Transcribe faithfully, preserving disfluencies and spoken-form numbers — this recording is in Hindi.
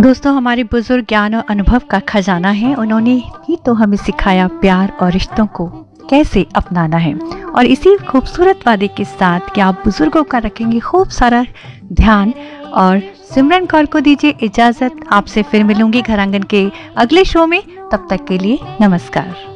दोस्तों, हमारे बुजुर्ग ज्ञान और अनुभव का खजाना है। उन्होंने ही तो हमें सिखाया प्यार और रिश्तों को कैसे अपनाना है। और इसी खूबसूरत वादे के साथ कि आप बुजुर्गों का रखेंगे खूब सारा ध्यान, और सिमरन कौर को दीजिए इजाजत। आपसे फिर मिलूंगी घर आंगन के अगले शो में। तब तक के लिए नमस्कार।